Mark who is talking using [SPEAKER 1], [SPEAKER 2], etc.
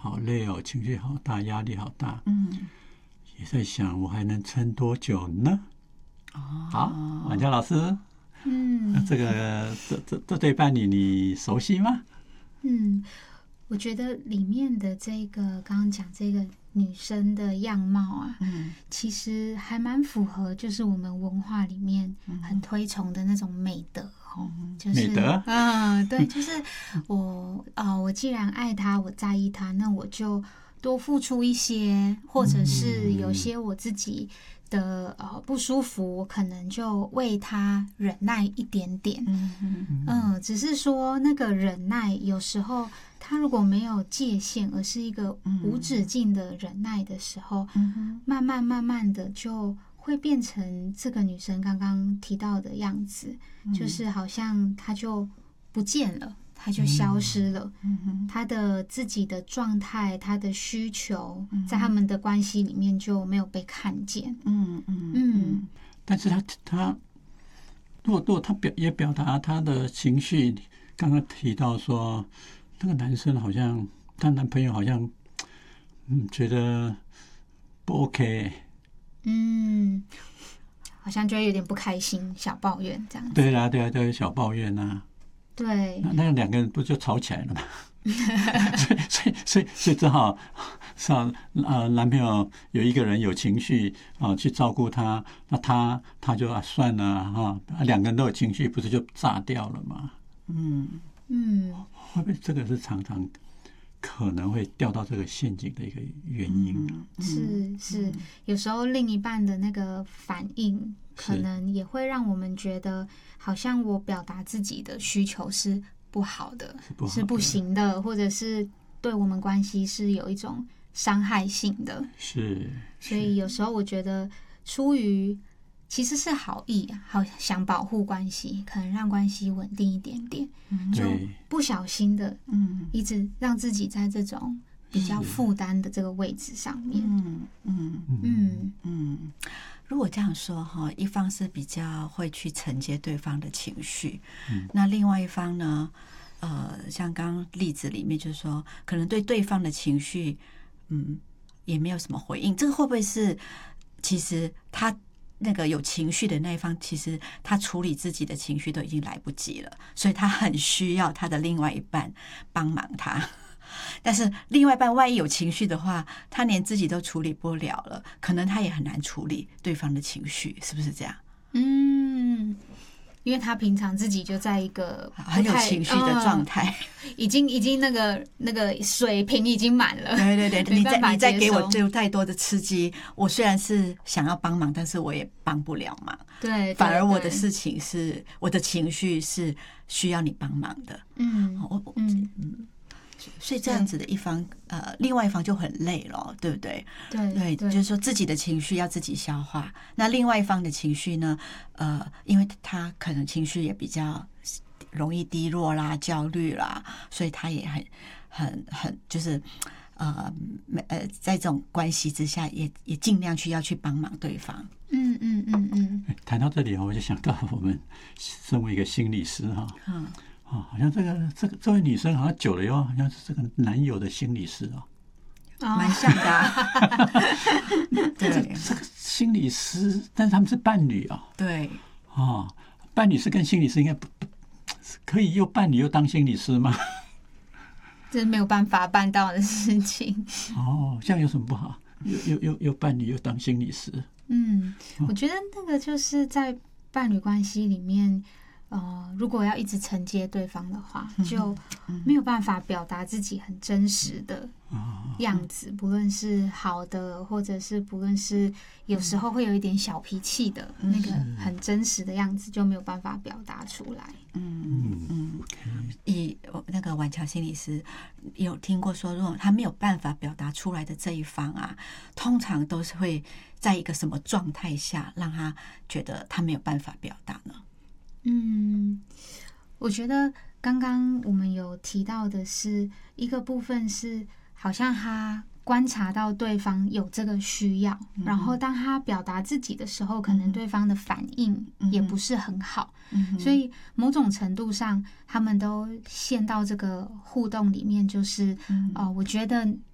[SPEAKER 1] 好累哦，情绪好大，压力好大。也在想我还能撑多久呢？好，婉乔老师，这对伴侣你熟悉吗？
[SPEAKER 2] 我觉得里面的这个刚刚讲这个女生的样貌啊，其实还蛮符合，就是我们文化里面很推崇的那种美德就是
[SPEAKER 1] 美德，
[SPEAKER 2] 对，就是我既然爱他，我在意他，那我就多付出一些，或者是有些我自己的不舒服，我可能就为他忍耐一点点。只是说那个忍耐有时候他如果没有界限，而是一个无止境的忍耐的时候，慢慢的就会变成这个女生刚刚提到的样子，就是好像她就不见了，她就消失了，她的自己的状态，她的需求，在他们的关系里面就没有被看见。
[SPEAKER 1] 但是他如果他也表达他的情绪，刚刚提到说那个男生好像他男朋友好像觉得不 OK，
[SPEAKER 2] 好像就有点不开心，小抱怨这样子。
[SPEAKER 1] 对啦，小抱怨啊。
[SPEAKER 2] 对，
[SPEAKER 1] 那两个人不就吵起来了吗？所以只好男朋友有一个人有情绪去照顾他，那他就算了两个人都有情绪，不是就炸掉了吗？会不会这个是常常可能会掉到这个陷阱的一个原因呢？
[SPEAKER 2] 是，有时候另一半的那个反应，可能也会让我们觉得，好像我表达自己的需求是不好的，是不行的，或者是对我们关系是有一种伤害性的。所以有时候我觉得，出于其实是好意，好想保护关系，可能让关系稳定一点点，就不小心的，一直让自己在这种比较负担的这个位置上面。
[SPEAKER 3] 如果这样说哈，一方是比较会去承接对方的情绪，那另外一方呢，像刚刚例子里面就是说，可能对对方的情绪，也没有什么回应，这个会不会是其实他那个有情绪的那一方，其实他处理自己的情绪都已经来不及了，所以他很需要他的另外一半帮忙他。但是另外一半万一有情绪的话，他连自己都处理不了了，可能他也很难处理对方的情绪，是不是这样？
[SPEAKER 2] 因为他平常自己就在一个
[SPEAKER 3] 很有情绪的状态，
[SPEAKER 2] 已经那个水平已经满了。
[SPEAKER 3] 对，你再给我太多的刺激，我虽然是想要帮忙，但是我也帮不了忙。
[SPEAKER 2] 对，
[SPEAKER 3] 反而我的事情是，我的情绪是需要你帮忙的。所以这样子的一方，另外一方就很累了，对不对？
[SPEAKER 2] 对，
[SPEAKER 3] 就是说自己的情绪要自己消化，那另外一方的情绪呢，因为他可能情绪也比较容易低落啦、焦虑啦，所以他也很就是在这种关系之下，也尽量要去帮忙对方。
[SPEAKER 1] 谈到这里我就想到我们身为一个心理师好像这位女生好像久了以后，好像是这个男友的心理师
[SPEAKER 3] 蛮像的。
[SPEAKER 1] 对，这个心理师，但是他们是伴侣
[SPEAKER 3] 对
[SPEAKER 1] 伴侣是跟心理师应该不可以又伴侣又当心理师吗？
[SPEAKER 2] 这是没有办法办到的事情。
[SPEAKER 1] 这样有什么不好？又伴侣又当心理师？
[SPEAKER 2] 我觉得那个就是在伴侣关系里面。如果要一直承接对方的话，就没有办法表达自己很真实的样子，不论是好的，或者是不论是有时候会有一点小脾气的那个很真实的样子，就没有办法表达出来。
[SPEAKER 3] 以那个婉乔心理师有听过说，如果他没有办法表达出来的这一方通常都是会在一个什么状态下让他觉得他没有办法表达呢？
[SPEAKER 2] 我觉得刚刚我们有提到的是一个部分是好像他观察到对方有这个需要，然后当他表达自己的时候，可能对方的反应也不是很好，所以某种程度上他们都陷到这个互动里面，就是我觉得